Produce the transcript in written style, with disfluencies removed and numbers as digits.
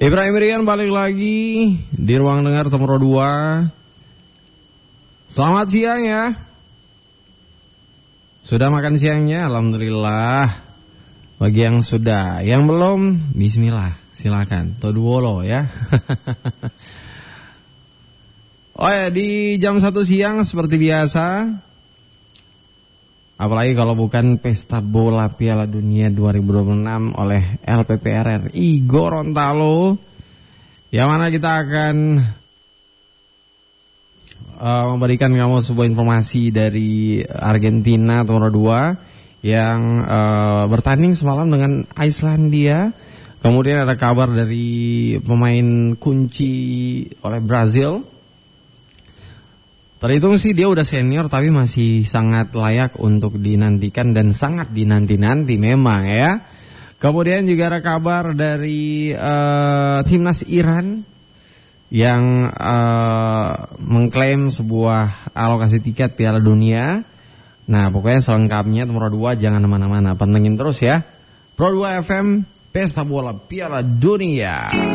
Ibrahim Rian balik lagi di ruang dengar Temro 2. Selamat siang ya. Sudah makan siangnya? Alhamdulillah. Bagi yang sudah, yang belum, bismillah, silakan. Toduolo ya. Oh ya, di jam 1 siang seperti biasa. Apalagi kalau bukan pesta bola Piala Dunia 2026 oleh LPPRRI Gorontalo, yang mana kita akan memberikan kamu sebuah informasi dari Argentina nomor 2 yang bertanding semalam dengan Islandia. Kemudian ada kabar dari pemain kunci oleh Brazil. Terhitung sih dia udah senior tapi masih sangat layak untuk dinantikan dan sangat dinanti-nanti memang ya. Kemudian juga ada kabar dari timnas Iran yang mengklaim sebuah alokasi tiket Piala Dunia. Nah pokoknya selengkapnya nomor 2 jangan kemana-mana, pantengin terus ya Pro 2 FM Pesta Bola Piala Dunia.